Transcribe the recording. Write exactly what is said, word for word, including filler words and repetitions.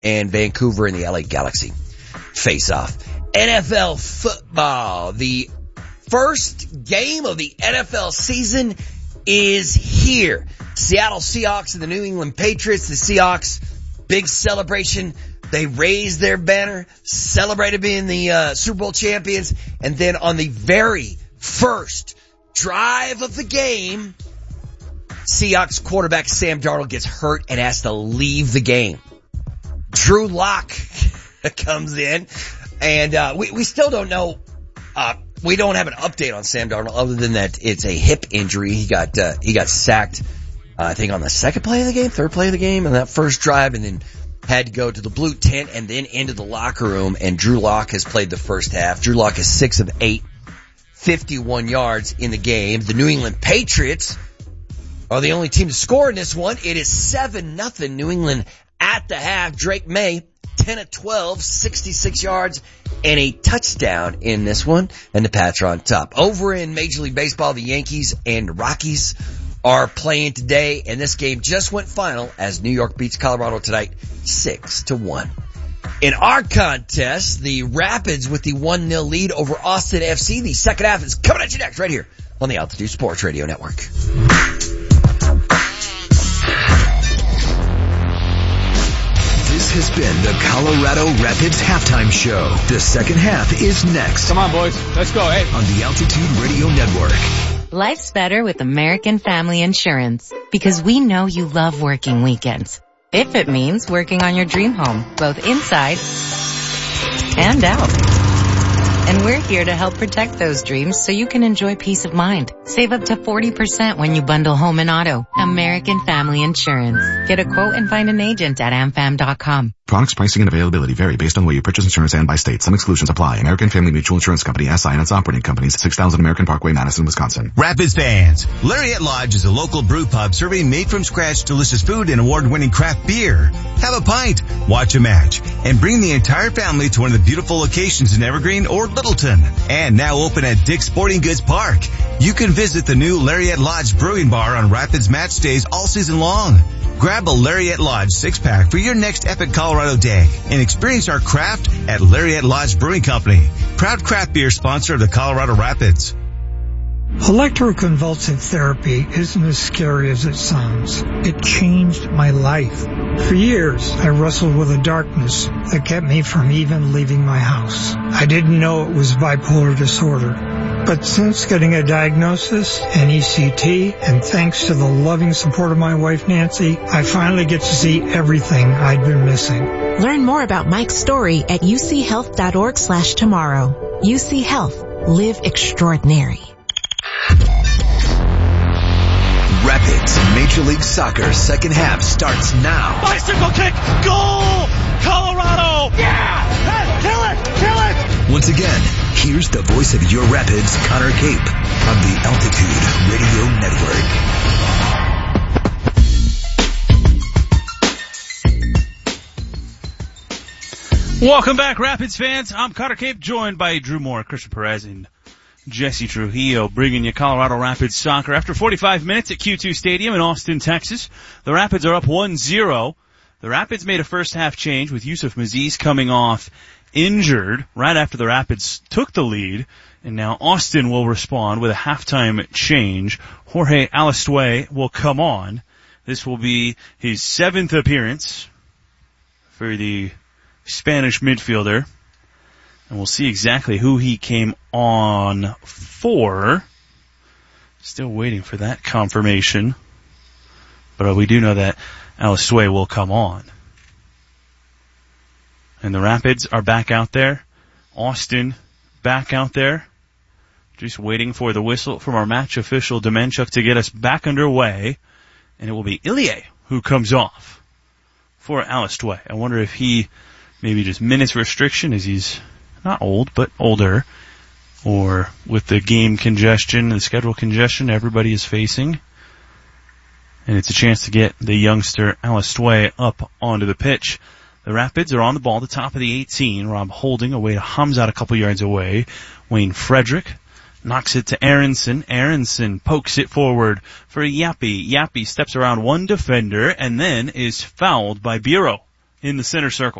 and Vancouver and the L A Galaxy face off. N F L football. The first game of the N F L season is here. Seattle Seahawks and the New England Patriots. The Seahawks, big celebration. They raised their banner, celebrated being the uh, Super Bowl champions, and then on the very first drive of the game, Seahawks quarterback Sam Darnold gets hurt and has to leave the game. Drew Lock comes in, and uh, we, we still don't know, uh, we don't have an update on Sam Darnold other than that it's a hip injury. He got, uh, he got sacked, uh, I think on the second play of the game, third play of the game, and that first drive, and then had to go to the blue tent and then into the locker room, and Drew Lock has played the first half. Drew Lock is six of eight, fifty-one yards in the game. The New England Patriots are the only team to score in this one. It is seven nothing New England at the half. Drake May, ten of twelve, sixty-six yards and a touchdown in this one, and the Pats are on top. Over in Major League Baseball, the Yankees and Rockies are playing today, and this game just went final as New York beats Colorado tonight six to one. In our contest, the Rapids with the one nil lead over Austin F C. The second half is coming at you next right here on the Altitude Sports Radio Network. This has been the Colorado Rapids Halftime Show. The second half is next. Come on, boys. Let's go. Hey. On the Altitude Radio Network. Life's better with American Family Insurance because we know you love working weekends. If it means working on your dream home, both inside and out. And we're here to help protect those dreams so you can enjoy peace of mind. Save up to forty percent when you bundle home and auto. American Family Insurance. Get a quote and find an agent at am fam dot com. Products, pricing, and availability vary based on where you purchase insurance and by state. Some exclusions apply. American Family Mutual Insurance Company, S I and its operating companies, six thousand American Parkway, Madison, Wisconsin. Rapids fans, Lariat Lodge is a local brew pub serving made-from-scratch delicious food and award-winning craft beer. Have a pint, watch a match, and bring the entire family to one of the beautiful locations in Evergreen or Littleton. And now open at Dick's Sporting Goods Park. You can visit the new Lariat Lodge Brewing Bar on Rapids match days all season long. Grab a Lariat Lodge six-pack for your next epic Colorado day and experience our craft at Lariat Lodge Brewing Company, proud craft beer sponsor of the Colorado Rapids. Electroconvulsive therapy isn't as scary as it sounds. It changed my life. For years, I wrestled with a darkness that kept me from even leaving my house. I didn't know it was bipolar disorder. But since getting a diagnosis, an E C T, and thanks to the loving support of my wife Nancy, I finally get to see everything I'd been missing. Learn more about Mike's story at u c health dot org slash tomorrow. U C Health. Live extraordinary. Rapids Major League Soccer second half starts now. Bicycle kick, goal! Colorado! Yeah! Hey, kill it! Kill it! Once again, here's the voice of your Rapids, Connor Cape, on the Altitude Radio Network. Welcome back, Rapids fans. I'm Connor Cape, joined by Drew Moore, Christian Perez, and Jesse Trujillo, bringing you Colorado Rapids soccer. After forty-five minutes at Q two Stadium in Austin, Texas, the Rapids are up one zero. The Rapids made a first half change with Yusuf Maziz coming off injured right after the Rapids took the lead, and now Austin will respond with a halftime change. Jorge Alistue will come on. This will be his seventh appearance for the Spanish midfielder, and we'll see exactly who he came on for. Still waiting for that confirmation, but we do know that Alistue will come on. And the Rapids are back out there. Austin back out there. Just waiting for the whistle from our match official, Demenchuk, to get us back underway. And it will be Ilie who comes off for Alistue. I wonder if he, maybe just minutes restriction, as he's not old, but older, or with the game congestion, the schedule congestion everybody is facing. And it's a chance to get the youngster Alistue up onto the pitch. The Rapids are on the ball, the top of the eighteen. Rob Holding away to Hamzat a couple yards away. Wayne Frederick knocks it to Aronson. Aronson pokes it forward for Yappy. Yappy steps around one defender and then is fouled by Biro. in the center circle.